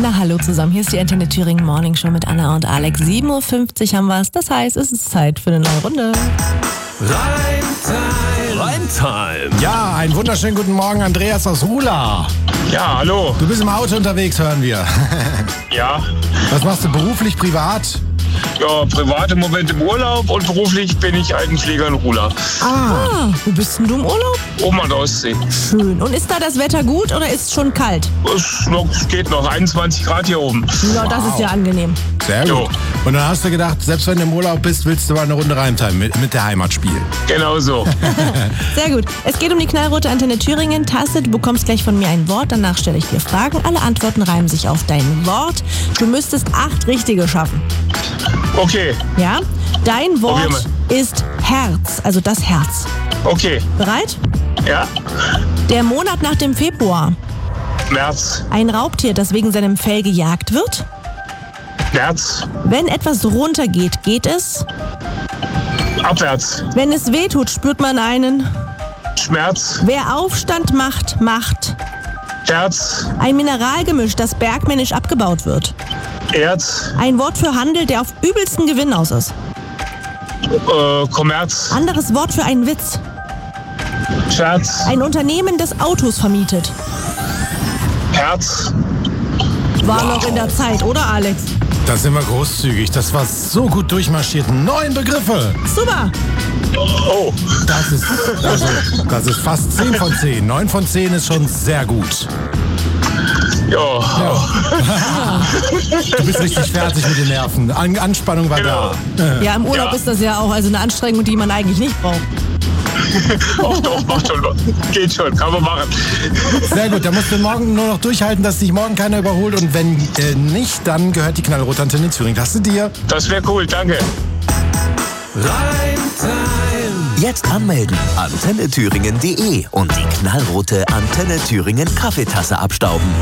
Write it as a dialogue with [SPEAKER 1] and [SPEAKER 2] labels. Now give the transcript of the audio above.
[SPEAKER 1] Na hallo zusammen, hier ist die Antenne Thüringen Morning Show mit Anna und Alex. 7.50 Uhr haben wir es, das heißt, es ist Zeit für eine neue Runde.
[SPEAKER 2] Rhymtime.
[SPEAKER 3] Ja, einen wunderschönen guten Morgen, Andreas aus Rula.
[SPEAKER 4] Ja, hallo.
[SPEAKER 3] Du bist im Auto unterwegs, hören wir.
[SPEAKER 4] Ja.
[SPEAKER 3] Was machst du beruflich, privat?
[SPEAKER 4] Ja, privat im Moment im Urlaub und beruflich bin ich Altenpfleger in Rula.
[SPEAKER 1] Wo bist denn du im Urlaub?
[SPEAKER 4] Oben an der Ostsee.
[SPEAKER 1] Schön. Und ist da das Wetter gut oder ist es schon kalt?
[SPEAKER 4] Es geht noch 21 Grad hier oben.
[SPEAKER 1] Ja, das ist ja angenehm.
[SPEAKER 3] Sehr gut.
[SPEAKER 4] Jo.
[SPEAKER 3] Und dann hast du gedacht, selbst wenn du im Urlaub bist, willst du mal eine Runde Rhymtime mit der Heimat spielen.
[SPEAKER 4] Genau so.
[SPEAKER 1] Sehr gut. Es geht um die knallrote Antenne Thüringen Tasse. Du bekommst gleich von mir ein Wort, danach stelle ich dir Fragen. Alle Antworten reimen sich auf dein Wort. Du müsstest 8 richtige schaffen.
[SPEAKER 4] Okay,
[SPEAKER 1] Ja? Dein
[SPEAKER 4] Probieren
[SPEAKER 1] Wort ist Herz, also das Herz.
[SPEAKER 4] okay.
[SPEAKER 1] Bereit?
[SPEAKER 4] Ja,
[SPEAKER 1] Der Monat nach dem Februar.
[SPEAKER 4] März,
[SPEAKER 1] Ein Raubtier, das wegen seinem Fell gejagt wird.
[SPEAKER 4] März,
[SPEAKER 1] Wenn etwas runtergeht, geht es.
[SPEAKER 4] abwärts,
[SPEAKER 1] Wenn es weh tut, spürt man einen.
[SPEAKER 4] Schmerz,
[SPEAKER 1] Wer Aufstand macht, macht.
[SPEAKER 4] Herz,
[SPEAKER 1] Ein Mineralgemisch, das bergmännisch abgebaut wird.
[SPEAKER 4] Erz,
[SPEAKER 1] Ein Wort für Handel, der auf übelsten Gewinn aus ist.
[SPEAKER 4] Kommerz,
[SPEAKER 1] Anderes Wort für einen Witz.
[SPEAKER 4] Scherz,
[SPEAKER 1] Ein Unternehmen, das Autos vermietet.
[SPEAKER 4] Herz.
[SPEAKER 1] War noch in der Zeit, oder Alex?
[SPEAKER 3] Da sind wir großzügig. Das war so gut durchmarschiert. 9 Begriffe.
[SPEAKER 1] Super.
[SPEAKER 4] Oh,
[SPEAKER 3] Das ist fast 10 von 10. 9 von 10 ist schon sehr gut.
[SPEAKER 4] ja.
[SPEAKER 3] Du bist richtig fertig mit den Nerven. Anspannung war
[SPEAKER 4] Genau.
[SPEAKER 3] da.
[SPEAKER 1] Ja, im Urlaub
[SPEAKER 4] Ja.
[SPEAKER 1] ist das ja auch also eine Anstrengung, die man eigentlich nicht braucht.
[SPEAKER 4] Doch, macht schon. Geht schon, kann man machen.
[SPEAKER 3] Sehr gut, da musst du morgen nur noch durchhalten, dass dich morgen keiner überholt. Und wenn nicht, dann gehört die knallrote Antenne Thüringen. Das ist dir.
[SPEAKER 4] Das wäre cool, danke.
[SPEAKER 2] Rhymtime. Jetzt anmelden. antennethüringen.de und die knallrote Antenne Thüringen Kaffeetasse abstauben.